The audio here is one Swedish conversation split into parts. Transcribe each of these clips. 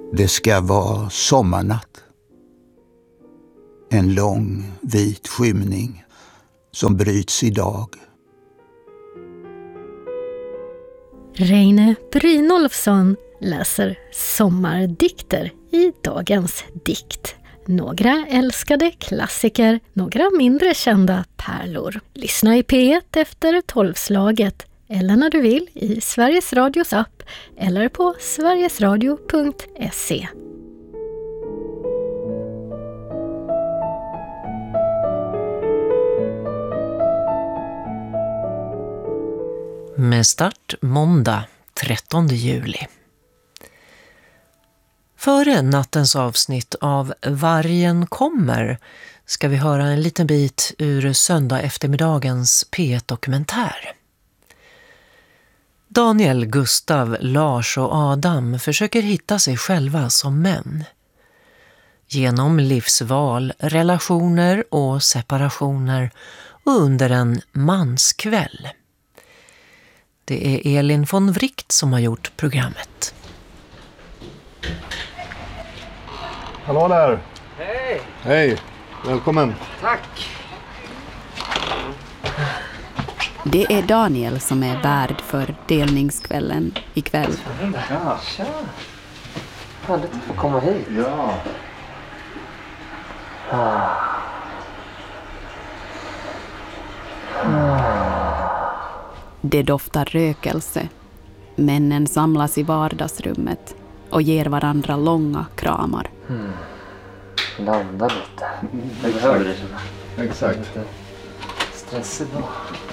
Det ska vara sommarnatt. En lång vit skymning som bryts i dag. Reine Brynolfsson läser sommardikter i dagens dikt. Några älskade klassiker, några mindre kända pärlor. Lyssna i P1 efter 12-slaget eller när du vill i Sveriges Radios app eller på sverigesradio.se. Med start måndag 13 juli. Före nattens avsnitt av Vargen kommer ska vi höra en liten bit ur söndag eftermiddagens P1-dokumentär. Daniel, Gustav, Lars och Adam försöker hitta sig själva som män. Genom livsval, relationer och separationer och under en manskväll. Det är Elin von Wright som har gjort programmet. Hallå där! Hej! Hej! Välkommen! Tack! Det är Daniel som är värd för delningskvällen ikväll. Ja, tja! Härligt att få komma hit. Ja! Det doftar rökelse. Männen samlas i vardagsrummet och ger varandra långa kramar. Landa lite. Jag behöver det känna. Exakt. Lite stressig dag.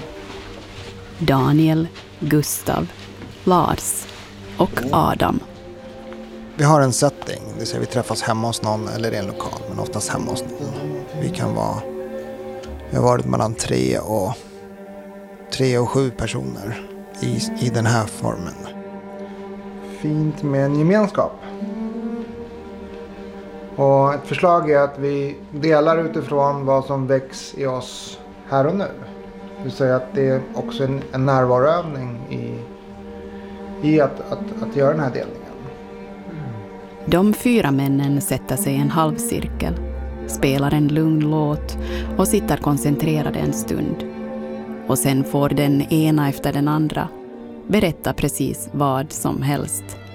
Daniel, Gustav, Lars och Adam. Vi har en setting, det vill säga vi träffas hemma hos någon eller i en lokal, men oftast hemma hos någon. Vi har varit mellan 3 och 7 personer i den här formen. Fint med en gemenskap. Och ett förslag är att vi delar utifrån vad som väcks i oss här och nu. Det vill säga att det är också en närvaroövning i att göra den här delningen. De 4 männen sätter sig i en halvcirkel, spelar en lugn låt och sitter koncentrerade en stund. Och sen får den ena efter den andra berätta precis vad som helst.